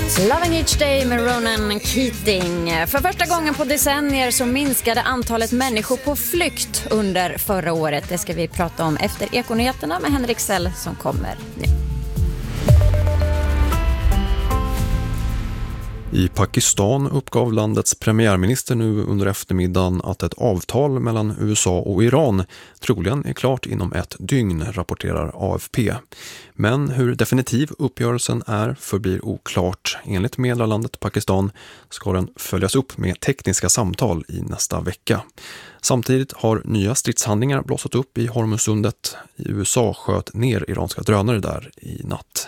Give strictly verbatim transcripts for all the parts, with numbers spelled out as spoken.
Loving Each Day med Ronan Keating. För första gången på decennier så minskade antalet människor på flykt under förra året. Det ska vi prata om efter Ekonyheterna med Henrik Sell som kommer nu. I Pakistan uppgav landets premiärminister nu under eftermiddagen att ett avtal mellan U S A och Iran troligen är klart inom ett dygn, rapporterar A F P. Men hur definitiv uppgörelsen är förblir oklart. Enligt meddelandet Pakistan ska den följas upp med tekniska samtal i nästa vecka. Samtidigt har nya stridshandlingar blossat upp i Hormuzsundet. I U S A sköt ner iranska drönare där i natt.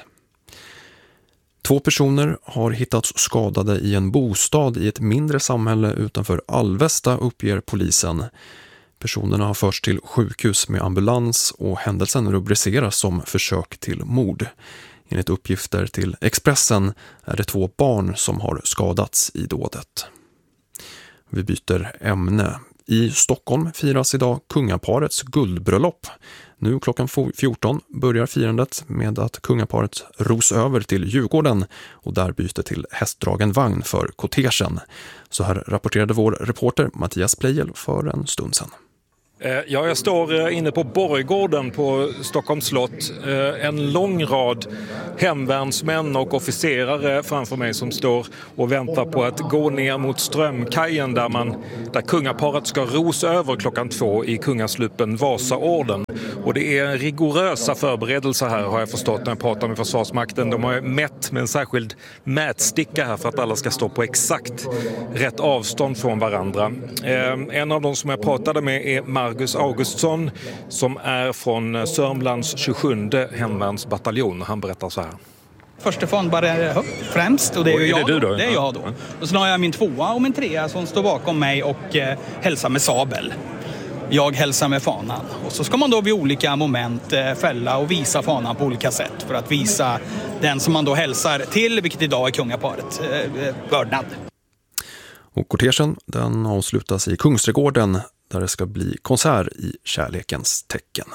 Två personer har hittats skadade i en bostad i ett mindre samhälle utanför Alvesta, uppger polisen. Personerna har förts till sjukhus med ambulans och händelsen rubriceras som försök till mord. Enligt uppgifter till Expressen är det två barn som har skadats i dådet. Vi byter ämne. I Stockholm firas idag kungaparets guldbröllop. Nu klockan fjorton börjar firandet med att kungaparet ros över till Djurgården och där byter till hästdragen vagn för kortegen. Så här rapporterade vår reporter Mattias Plejel för en stund sedan. Ja, jag står inne på Borggården på Stockholms slott. En lång rad hemvärnsmän och officerare framför mig som står och väntar på att gå ner mot Strömkajen där, man, där kungaparet ska ros över klockan två i kungasluppen Vasaorden. Och det är rigorösa förberedelser här, har jag förstått när jag pratar med Försvarsmakten. De har mätt med en särskild mätsticka här för att alla ska stå på exakt rätt avstånd från varandra. En av de som jag pratade med är Margus Augustsson som är från Sörmlands tjugosjunde hemvärnsbataljon. Han berättar så här. Första fond bara är högt främst och det är ju jag. Är det du då? Det är jag då. Och sen har jag min tvåa och min trea som står bakom mig och eh, hälsar med sabel. Jag hälsar med fanan. Och så ska man då vid olika moment eh, fälla och visa fanan på olika sätt för att visa den som man då hälsar till, vilket idag är kungaparet, eh, vördnad. Och kortegen den avslutas i Kungsträdgården där det ska bli konsert i kärlekens tecken.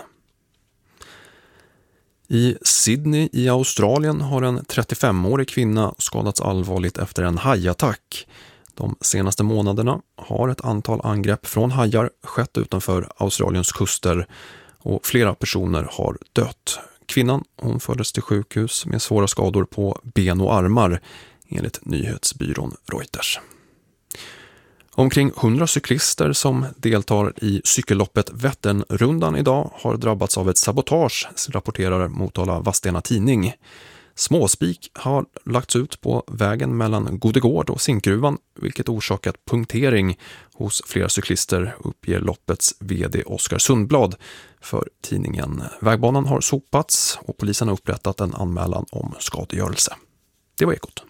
I Sydney i Australien har en trettiofemårig kvinna skadats allvarligt efter en hajattack. De senaste månaderna har ett antal angrepp från hajar skett utanför Australiens kuster och flera personer har dött. Kvinnan hon fördes till sjukhus med svåra skador på ben och armar enligt nyhetsbyrån Reuters. Omkring hundra cyklister som deltar i cykelloppet Vätternrundan idag har drabbats av ett sabotage, rapporterar Motala Vadstena Tidning. Småspik har lagts ut på vägen mellan Godegård och Zinkgruvan, vilket orsakat punktering hos flera cyklister, uppger loppets vd Oskar Sundblad för tidningen. Vägbanan har sopats och polisen har upprättat en anmälan om skadegörelse. Det var Ekot.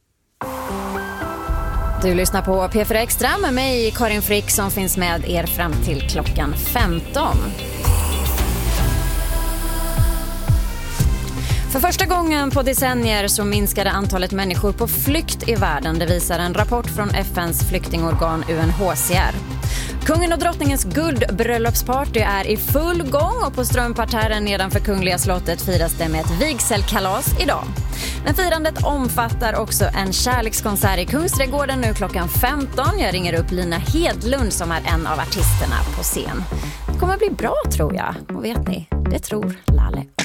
Du lyssnar på P fyra Extra med mig, Karin Frick, som finns med er fram till klockan femton. För första gången på decennier så minskade antalet människor på flykt i världen. Det visar en rapport från F N:s flyktingorgan U N H C R. Kungen och drottningens guldbröllopsparty är i full gång och på Strömparterren nedanför Kungliga slottet firas det med ett vigselkalas idag. Men firandet omfattar också en kärlekskonsert i Kungsträdgården nu klockan femton. Jag ringer upp Lina Hedlund som är en av artisterna på scen. Det kommer bli bra tror jag. Och vet ni, det tror